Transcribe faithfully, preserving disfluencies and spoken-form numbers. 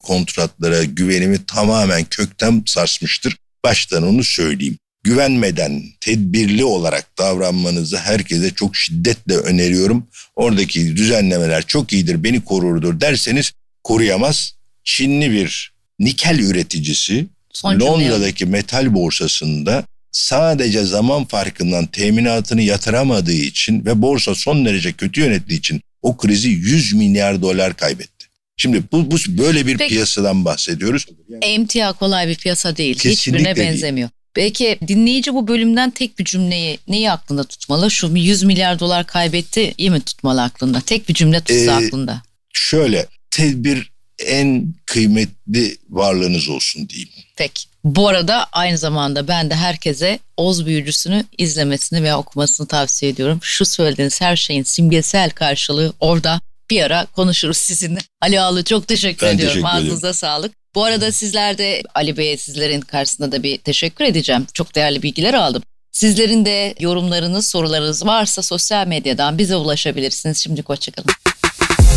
kontratlara güvenimi tamamen kökten sarsmıştır. Baştan onu söyleyeyim. Güvenmeden tedbirli olarak davranmanızı herkese çok şiddetle öneriyorum. Oradaki düzenlemeler çok iyidir, beni korurdur derseniz koruyamaz. Çinli bir nikel üreticisi Son Londra'daki metal borsasında sadece zaman farkından teminatını yatıramadığı için ve borsa son derece kötü yönettiği için o krizi yüz milyar dolar kaybetti. Şimdi bu, bu böyle bir Peki, piyasadan bahsediyoruz. Emtia kolay bir piyasa değil. Kesinlikle Hiçbirine benzemiyor. Değil. Belki dinleyici bu bölümden tek bir cümleyi neyi aklında tutmalı? Şu yüz milyar dolar kaybetti, iyi mi tutmalı aklında? Tek bir cümle tutsa ee, aklında. Şöyle, tedbir en kıymetli varlığınız olsun diyeyim. Peki. Bu arada aynı zamanda ben de herkese Oz Büyücüsü'nü izlemesini veya okumasını tavsiye ediyorum. Şu söylediğiniz her şeyin simgesel karşılığı orada. Bir ara konuşuruz sizinle. Ali Ağlı, çok teşekkür ben ediyorum. Teşekkür Ağzınıza ederim. sağlık. Bu arada sizler de Ali Bey'e, sizlerin karşısında da bir teşekkür edeceğim. Çok değerli bilgiler aldım. Sizlerin de yorumlarınız, sorularınız varsa sosyal medyadan bize ulaşabilirsiniz. Şimdi hoşça kalın.